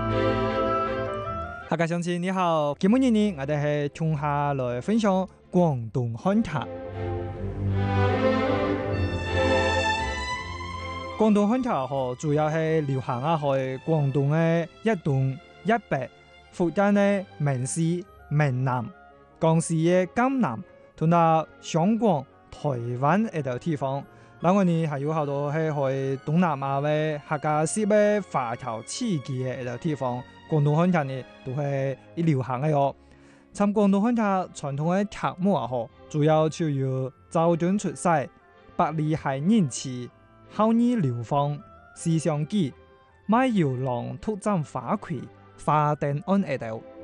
客家鄉親你好，今日呢我哋係從下來分享廣東漢劇。廣東漢劇主要係流行喺廣東嘅一東一北福建嘅閩西閩南、江西嘅江南同埋香港、台灣一啲地方。嗱，我哋還有好多係去東南亞嘅客家式嘅華僑起家嘅一啲地方。廣東漢劇呢都係一流行嘅哦。參廣東漢劇傳統嘅劇目主要就有周敦出世、百里海人妻、孝義流芳、思想記、賣油郎突斬花魁、花燈案一道。